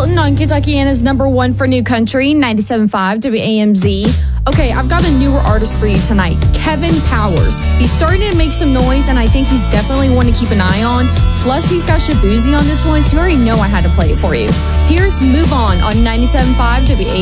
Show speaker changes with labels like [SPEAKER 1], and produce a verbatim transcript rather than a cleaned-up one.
[SPEAKER 1] Dalton on Kentuckiana's number one for new country, ninety-seven point five W A M Z. Okay, I've got a newer artist for you tonight, Kevin Powers. He's starting to make some noise, and I think he's definitely one to keep an eye on. Plus, he's got Shaboozey on this one, so you already know I had to play it for you. Here's Move On on ninety-seven point five W A M Z.